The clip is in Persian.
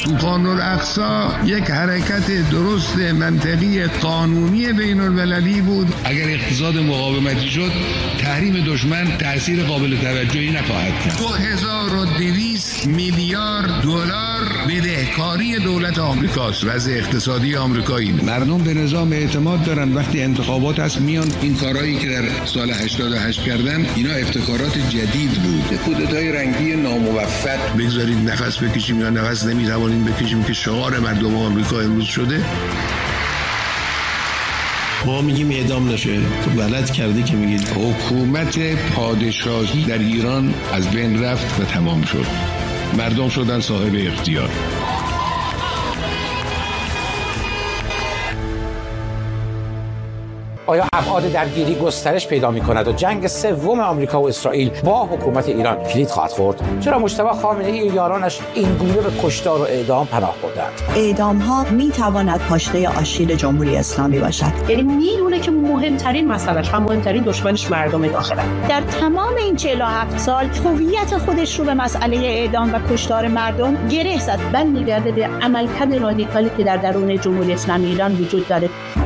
طوفان الاقصی یک حرکت درست منطقی قانونی بین المللی بود. اگر اقتصاد مقاومتی شد، تحریم دشمن تأثیر قابل توجهی نخواهد کرد. 2200 میلیارد دلار بدهکاری دولت آمریکاست. وضع اقتصادی آمریکایی. مردم به نظام اعتماد دارن. وقتی انتخابات هست میان این کارهایی که در سال 88 کردن، اینا افتکارات جدید بود. کودتای رنگی ناموفق. بگذارید نفس بکشیم یا نفس نمیتوانیم بکشیم که شعار مردم آمریکا امروز شده. ما میگیم اعدام نشه، تو غلط کردی که میگید. حکومت پادشاهی در ایران از بین رفت و تمام شد. مردم شدن صاحب اختیار. آیا ابعاد درگیری گسترش پیدا می‌کند و جنگ سوم آمریکا و اسرائیل با حکومت ایران کلید خواهد خورد؟ چرا مجتبی خامنه‌ای و یارانش این گونه به کشتار و اعدام پناه بردند؟ اعدام‌ها می‌تواند پاشنه آشیل جمهوری اسلامی باشد. یعنی میدونه که مهمترین مسئله‌اش و مهمترین دشمنش مردم داخله. در تمام این 47 سال هویت خودش رو به مسئله اعدام و کشتار مردم گره زد. من می‌گرده به عملکرد رادیکالی که در درون جمهوری اسلامی ایران وجود داره.